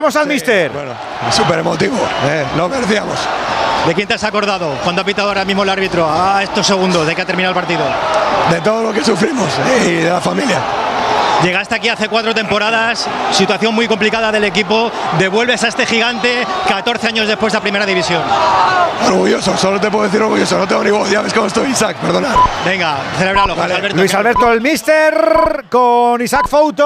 Vamos al míster. Bueno, súper emotivo, lo merecíamos. ¿De quién te has acordado cuando ha pitado ahora mismo el árbitro a estos segundos de que ha terminado el partido? De todo lo que sufrimos y de la familia. Llegaste aquí hace 4 temporadas, situación muy complicada del equipo, devuelves a este gigante 14 años después de la primera división. Orgulloso, solo te puedo decir orgulloso, no tengo ni voz, ya ves cómo estoy, Isaac, perdonad. Venga, celebralo, José Alberto. Luis Alberto, el míster, con Isaac Fouto.